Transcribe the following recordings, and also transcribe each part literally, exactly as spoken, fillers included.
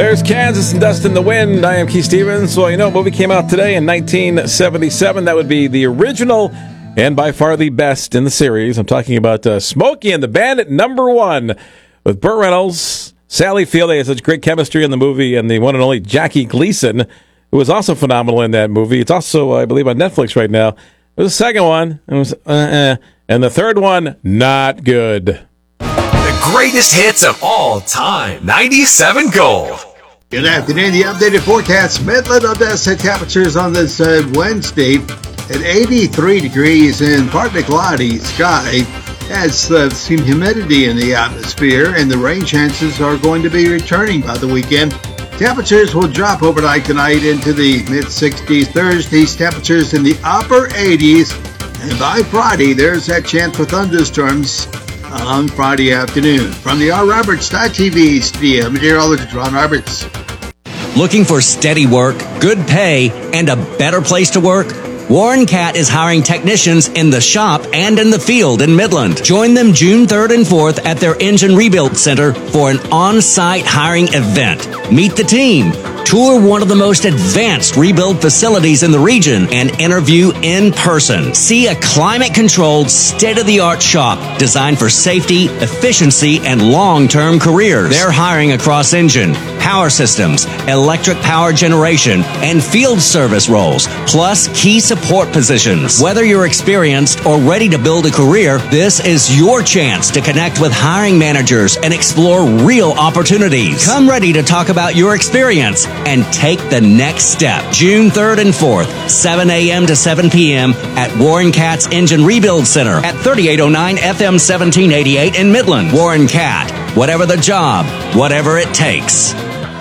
There's Kansas and Dust in the Wind. I am Keith Stevens. Well, you know, a movie came out today in nineteen seventy-seven. That would be the original and by far the best in the series. I'm talking about uh, Smokey and the Bandit number one with Burt Reynolds, Sally Field. They had such great chemistry in the movie, and the one and only Jackie Gleason, who was also phenomenal in that movie. It's also, I believe, on Netflix right now. There's a second one, it was, uh, uh, and the third one, not good. The greatest hits of all time. ninety-seven Gold. Good afternoon. The updated forecast. Midland, Odessa temperatures on this uh, Wednesday at eighty-three degrees and partly cloudy sky. Has uh, some humidity in the atmosphere, and the rain chances are going to be returning by the weekend. Temperatures will drop overnight tonight into the mid-sixties. Thursday's temperatures in the upper eighties. And by Friday, there's that chance for thunderstorms on Friday afternoon. From the R. Roberts.T V studio, meteorologist Ron Roberts. Looking for steady work, good pay, and a better place to work? Warren Cat is hiring technicians in the shop and in the field in Midland. Join them June third and fourth at their Engine Rebuild Center for an on-site hiring event. Meet the team, tour one of the most advanced rebuild facilities in the region, and interview in person. See a climate-controlled, state-of-the-art shop designed for safety, efficiency, and long-term careers. They're hiring across engine, power systems, electric power generation, and field service roles, plus key support positions. Whether you're experienced or ready to build a career, this is your chance to connect with hiring managers and explore real opportunities. Come ready to talk about your experience and take the next step. June third and fourth, seven a.m. to seven p.m. at Warren Cat's Engine Rebuild Center at thirty-eight oh nine F M seventeen eighty-eight in Midland. Warren Cat, whatever the job, whatever it takes.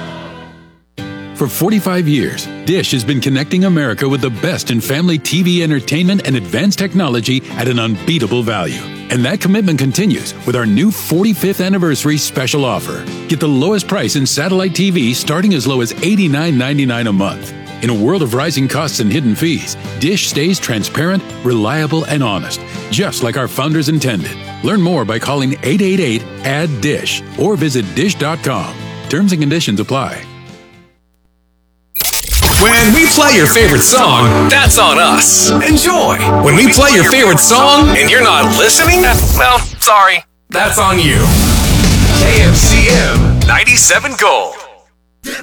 For forty-five years, Dish has been connecting America with the best in family T V entertainment and advanced technology at an unbeatable value. And that commitment continues with our new forty-fifth anniversary special offer. Get the lowest price in satellite T V starting as low as eighty-nine ninety-nine a month. In a world of rising costs and hidden fees, Dish stays transparent, reliable, and honest, just like our founders intended. Learn more by calling eight eight eight, A D D I S H or visit dish dot com. Terms and conditions apply. When we play your favorite song, that's on us. Enjoy. When we play your favorite song and you're not listening, well, sorry, that's on you. K M C M ninety-seven Gold.